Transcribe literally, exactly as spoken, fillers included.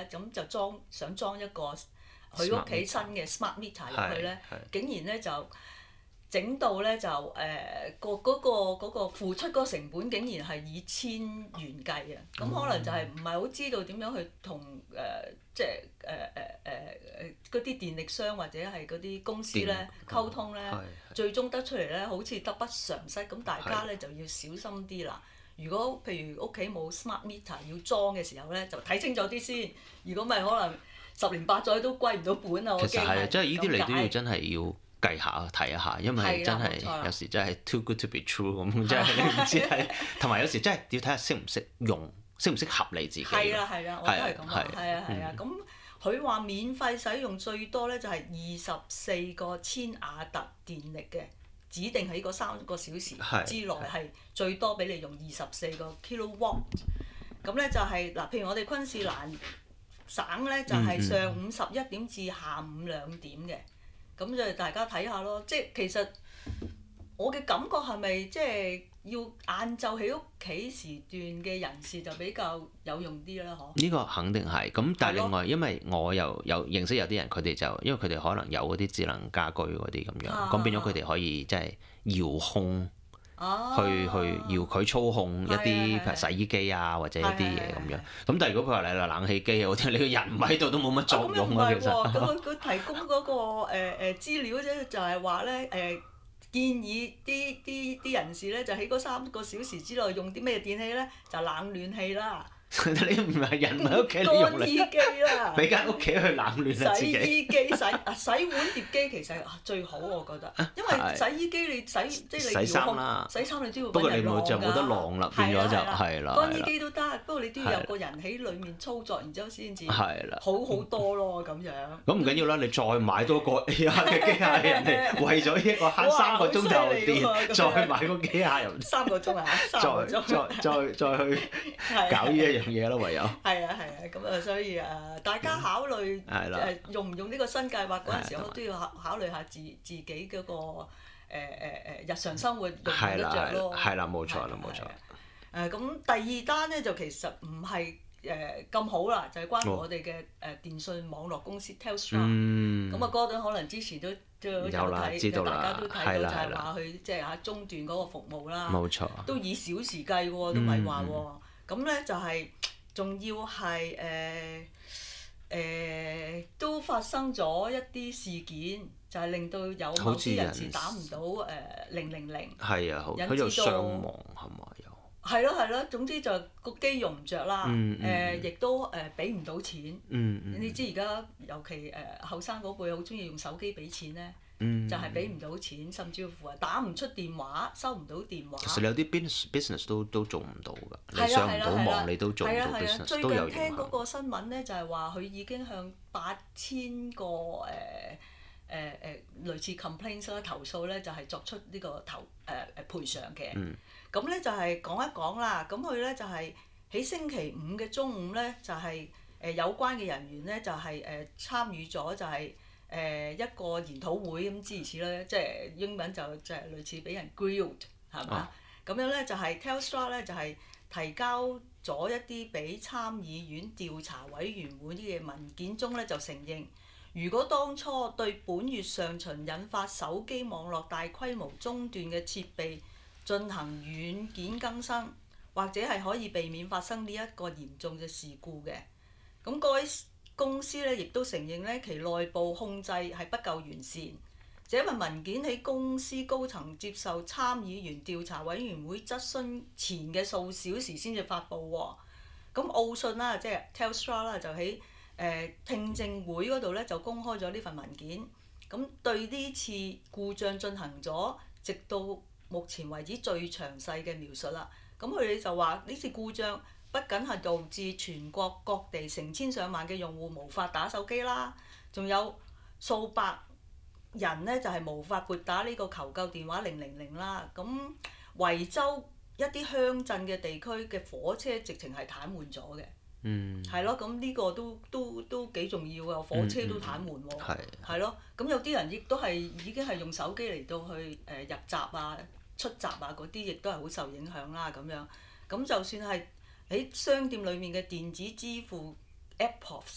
咧，咁就裝想裝一個佢屋企新嘅 smart meter 入去咧，竟然咧就整到咧就誒個嗰個嗰個付出嗰個成本竟然係以千元計啊！咁可能就係唔係好知道點樣去同誒即係誒誒誒誒嗰啲電力商或者係嗰啲公司咧溝通咧，最終得出嚟咧好似得不償失，咁大家咧就要小心啲啦。如果譬如屋企冇 smart meter 要裝嘅時候咧，就睇清楚啲先。如果咪可能十年八載都歸唔到本啊！我驚係。 其實係啊，即係呢啲你都要真係要計下睇一下，因為真係有時真係 too good to be true 咁，即係你唔知係，同埋有時真係要睇下識唔識用，適唔適合你自己。 係啦係啦，我都係咁話。係啊係啊，咁佢話免費使用最多咧就係二十四個千瓦特電力嘅。指定喺嗰三個小時之內係最多俾你用二十四個 kilowatt， 咁咧就係、是、嗱，譬如我哋昆士蘭省咧就係、是、上午十一點至下午兩點嘅，咁就大家睇下咯。即係其實我嘅感覺係咪即係要晏晝喺屋企時段嘅人士就比較有用啲啦？嗬？呢個肯定係，咁但係另外，因為我又有認識有啲人，佢哋就因為佢哋可能有嗰啲智能家居嗰啲咁樣，咁、啊、變咗佢哋可以即係遙控，啊、去去遙佢操控一啲譬如洗衣機啊或者一啲嘢咁樣。咁但係如果佢話嚟啦冷氣機啊嗰啲，你個人唔喺度都冇乜作用啊。其實。 咁佢佢提供嗰、嗰個誒誒、呃、資料啫，就係話咧誒。呃建議啲啲啲人士咧就喺嗰三個小時之內用啲咩電器咧？就冷暖氣啦。 你唔係人喺屋企你用乾衣機啦， 俾間屋企去冷暖啊自己。 洗衣機洗啊洗碗碟機其實最好我覺得，因為洗衣機你洗即係你洗衫啦， 洗衫你都要不過你冇就冇得晾啦，變咗就係啦。 乾衣機都得，不過你都要有個人喺裡面操作，然之後先至好好多咯咁樣。 咁唔緊要啦，你再買多個 A I 嘅機械人嚟，為咗一個慳三個鐘頭電，再買個機械人。 三個鐘啊！ 再再再再去搞呢一樣嘢咯，唯有。 係啊係啊，咁啊所以誒，大家考慮誒用唔用呢個新計劃嗰陣時，我都要考考慮下自自己嗰個誒誒誒日常生活用唔用得着咯。 係啦，冇錯啦，冇錯。 誒咁第二單咧就其實唔係誒咁好啦，就係關我哋嘅誒電信網絡公司 Telstra。咁啊，Gordon可能之前都都有睇，大家都睇到就係話佢即係嚇中斷嗰個服務啦。 冇錯。 都以小時計喎，都咪話喎。咁咧就係。仲要係誒誒都發生咗一啲事件，就係、是、令到有某啲人士打唔到誒零零零， 係啊，佢就傷亡係咪又？ 係咯係咯，總之就個機用唔着啦，誒亦、嗯嗯呃、都誒俾唔到錢。嗯嗯、你知而家尤其誒後生嗰輩好中意用手機俾錢咧。嗯、就係俾唔到錢，甚至乎係打唔出電話，收唔到電話。 其實你有啲 business business 都都做唔到㗎，你上唔到網你都做唔到 business，都有影響。最近聽嗰個新聞咧，就係話佢已經向八千個誒誒誒類似 complaints 啦投訴咧，就係作出呢個投誒誒、呃、賠償嘅。咁咧、嗯、就係講一講啦，咁佢咧就係喺星期五嘅中午咧，就係誒有關嘅人員咧就係誒參與咗就係。誒、呃、一個研討會咁諸如此類，即係英文就就係類似俾人 grilled 係嘛？咁、啊、樣咧就係 Telstra 咧就係、是、提交咗一啲俾參議院調查委員會啲嘅文件中咧就承認，如果當初對本月上旬引發手機網絡大規模中斷嘅設備進行軟件更新，或者係可以避免發生呢一個嚴重嘅事故嘅。咁各位公司咧亦都承認咧，其內部控制係不夠完善。這份文件喺公司高層接受參議員調查委員會質詢前嘅數小時先至發布喎。咁奧訊啦，即係 Telstra 啦，就喺誒聽證會嗰度咧就公開咗呢份文件。咁對呢次故障進行咗直到目前為止最詳細嘅描述啦。咁佢哋就話呢次故障不僅係導致全國各地成千上萬嘅用戶無法打手機啦，仲有數百人呢就係、是、無法撥打呢個求救電話零零零啦。咁維州一啲鄉鎮嘅地區嘅火車直情係癱瘓咗嘅。嗯。係咯，咁呢個都都都幾重要啊！火車都癱瘓喎。係、嗯。係、嗯、咯，咁有啲人亦都係已經係用手機嚟到去誒、呃、入閘啊、出閘啊嗰啲，亦都係好受影響啦咁樣。咁就算係喺商店裏面嘅電子支付 Apps